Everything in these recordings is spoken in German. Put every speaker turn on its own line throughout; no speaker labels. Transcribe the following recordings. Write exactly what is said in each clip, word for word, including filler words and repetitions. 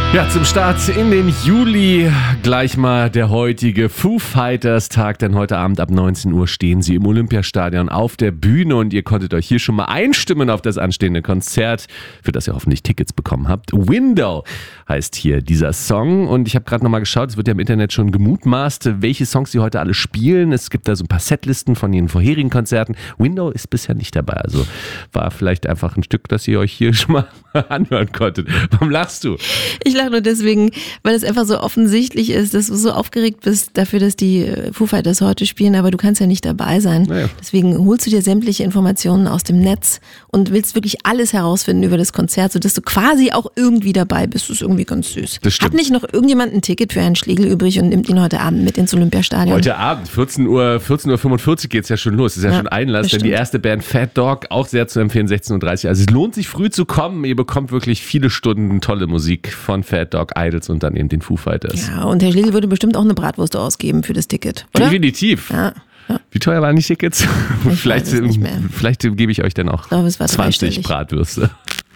Ja, zum Start in den Juli gleich mal der heutige Foo Fighters Tag, denn heute Abend ab neunzehn Uhr stehen sie im Olympiastadion auf der Bühne und ihr konntet euch hier schon mal einstimmen auf das anstehende Konzert, für das ihr hoffentlich Tickets bekommen habt. Window heißt hier dieser Song und ich habe gerade nochmal geschaut, es wird ja im Internet schon gemutmaßt, welche Songs sie heute alle spielen. Es gibt da so ein paar Setlisten von ihren vorherigen Konzerten. Window ist bisher nicht dabei, also war vielleicht einfach ein Stück, das ihr euch hier schon mal anhören konntet. Warum lachst du?
Ich lache nur deswegen, weil es einfach so offensichtlich ist, dass du so aufgeregt bist dafür, dass die Foo Fighters heute spielen, aber du kannst ja nicht dabei sein. Naja. Deswegen holst du dir sämtliche Informationen aus dem Netz und willst wirklich alles herausfinden über das Konzert, sodass du quasi auch irgendwie dabei bist. Das ist irgendwie ganz süß. Hat nicht noch irgendjemand ein Ticket für Herrn Schlegel übrig und nimmt ihn heute Abend mit ins Olympiastadion?
Heute Abend, vierzehn Uhr, vierzehn Uhr fünfundvierzig geht es ja schon los. Das ist ja, ja schon Einlass, denn die erste Band Fat Dog, auch sehr zu empfehlen, sechzehn Uhr dreißig. Also es lohnt sich früh zu kommen. Ihr bekommt wirklich viele Stunden tolle Musik von Fat Dog, Idols und dann eben den Foo Fighters.
Ja, und Herr Schlegel würde bestimmt auch eine Bratwurst ausgeben für das Ticket, oder?
Definitiv.
Ja. Ja.
Wie teuer waren die Tickets? Vielleicht, vielleicht gebe ich euch dann auch ich glaube, es war zwanzig Bratwürste.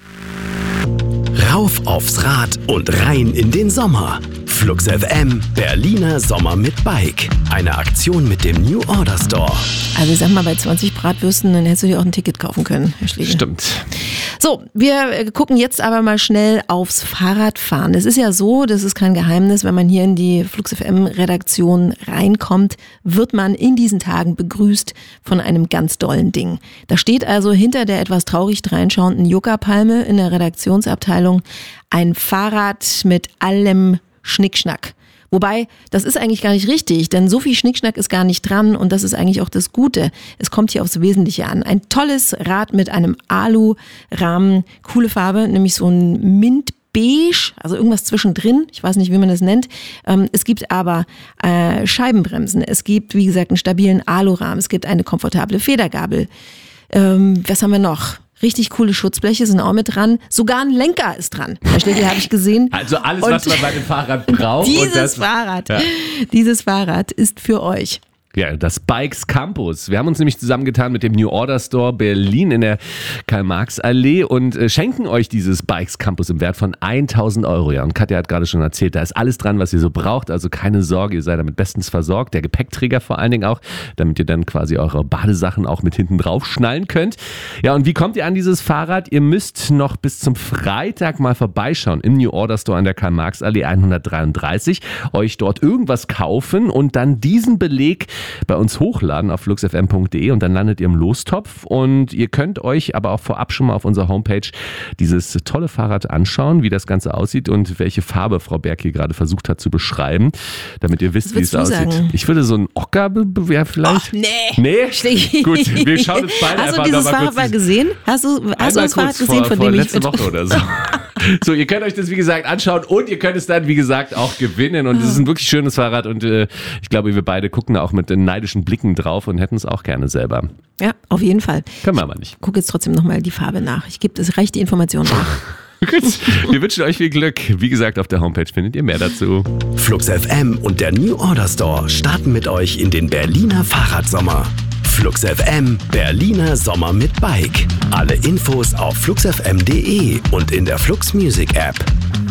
Rauf aufs Rad und rein in den Sommer. Flux F M, Berliner Sommer mit Bike. Eine Aktion mit dem New Order Store.
Also ich sag mal, bei zwanzig Bratwürsten, dann hättest du dir auch ein Ticket kaufen können, Herr Schlegel.
Stimmt.
So, wir gucken jetzt aber mal schnell aufs Fahrradfahren. Es ist ja so, das ist kein Geheimnis, wenn man hier in die Flux F M Redaktion reinkommt, wird man in diesen Tagen begrüßt von einem ganz dollen Ding. Da steht also hinter der etwas traurig dreinschauenden Yucca-Palme in der Redaktionsabteilung ein Fahrrad mit allem Schnickschnack. Wobei, das ist eigentlich gar nicht richtig, denn so viel Schnickschnack ist gar nicht dran und das ist eigentlich auch das Gute. Es kommt hier aufs Wesentliche an. Ein tolles Rad mit einem Alu-Rahmen, coole Farbe, nämlich so ein Mintbeige, also irgendwas zwischendrin, ich weiß nicht, wie man das nennt. Es gibt aber äh, Scheibenbremsen, es gibt, wie gesagt, einen stabilen Alurahmen, es gibt eine komfortable Federgabel. Ähm, was haben wir noch? Richtig coole Schutzbleche sind auch mit dran. Sogar ein Lenker ist dran. Herr Schlegel, habe ich gesehen.
Also alles, und was man bei dem Fahrrad braucht.
Dieses
und das,
Fahrrad,
ja.
dieses Fahrrad ist für euch.
Ja, das Bikes Campus. Wir haben uns nämlich zusammengetan mit dem New Order Store Berlin in der Karl-Marx-Allee und äh, schenken euch dieses Bikes Campus im Wert von tausend Euro. Ja, und Katja hat gerade schon erzählt, da ist alles dran, was ihr so braucht. Also keine Sorge, ihr seid damit bestens versorgt. Der Gepäckträger vor allen Dingen auch, damit ihr dann quasi eure Badesachen auch mit hinten drauf schnallen könnt. Ja, und wie kommt ihr an dieses Fahrrad? Ihr müsst noch bis zum Freitag mal vorbeischauen im New Order Store an der Karl-Marx-Allee hundertdreiunddreißig, euch dort irgendwas kaufen und dann diesen Beleg bei uns hochladen auf flux f m punkt de und dann landet ihr im Lostopf und ihr könnt euch aber auch vorab schon mal auf unserer Homepage dieses tolle Fahrrad anschauen, wie das Ganze aussieht und welche Farbe Frau Berg hier gerade versucht hat zu beschreiben, damit ihr wisst, wie es aussieht. Sagen? Ich würde so ein Ocker bewerben vielleicht.
Och, nee.
Nee? Schlägi. Gut, wir schauen uns beide
Hast
einfach
du dieses
mal
Fahrrad mal gesehen? Hast du, hast du das Fahrrad gesehen,
vor,
von
vor
dem
letzte
ich...
Woche oder so. So, ihr könnt euch das wie gesagt anschauen und ihr könnt es dann wie gesagt auch gewinnen und es ist ein wirklich schönes Fahrrad und äh, ich glaube, wir beide gucken da auch mit den neidischen Blicken drauf und hätten es auch gerne selber.
Ja, auf jeden Fall.
Können wir aber nicht.
Guck jetzt trotzdem nochmal die Farbe nach. Ich gebe das reicht die Information nach.
Gut, wir wünschen euch viel Glück. Wie gesagt, auf der Homepage findet ihr mehr dazu.
Flux F M und der New Order Store starten mit euch in den Berliner Fahrradsommer. Flux F M, Berliner Sommer mit Bike. Alle Infos auf flux f m punkt de und in der Flux Music App.